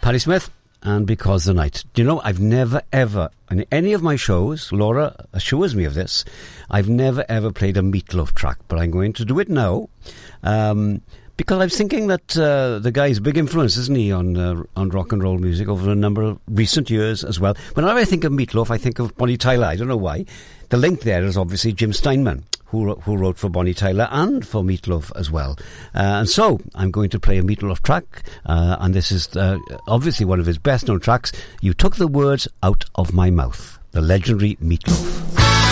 Patti Smith and Because the Night. Do you know, I've never ever, in any of my shows, Laura assures me of this, I've never ever played a Meatloaf track, but I'm going to do it now. Because I'm thinking that the guy's a big influence, isn't he, on rock and roll music over a number of recent years as well. Whenever I think of Meatloaf, I think of Bonnie Tyler. I don't know why. The link there is obviously Jim Steinman, who wrote for Bonnie Tyler and for Meatloaf as well. And so I'm going to play a Meatloaf track, and this is obviously one of his best-known tracks. You Took the Words Out of My Mouth, the legendary Meatloaf.